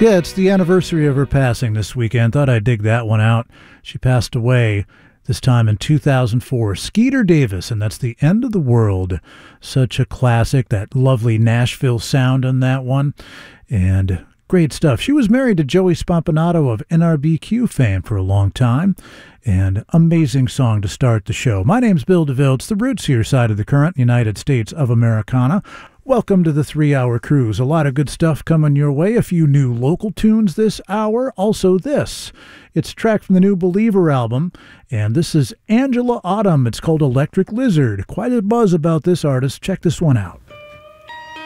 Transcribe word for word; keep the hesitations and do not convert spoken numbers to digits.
Yeah, it's the anniversary of her passing this weekend. Thought I'd dig that one out. She passed away this time in two thousand four. Skeeter Davis, and that's The End of the World. Such a classic, that lovely Nashville sound on that one. And great stuff. She was married to Joey Spampanato of N R B Q fame for a long time. And amazing song to start the show. My name's Bill DeVille. It's the Roots here side of the current, United States of Americana. Welcome to the three-hour cruise. A lot of good stuff coming your way. A few new local tunes this hour. Also this. It's a track from the new Believer album, and this is Angela Autumn. It's called Electric Lizard. Quite a buzz about this artist. Check this one out.